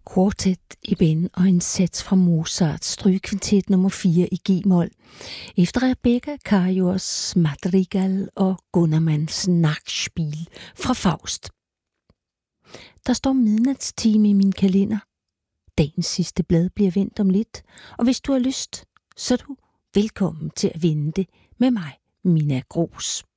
Quartet i Ben og en sats fra Mozarts strygekvintet nummer 4 i G-mol. Efter Rebecca Carrios Madrigal og Gunnermanns Nachspiel fra Faust. Der står midnatstime i min kalender. Dagens sidste blad bliver vendt om lidt, og hvis du har lyst, så er du velkommen til at vende det med mig, Mina Gros.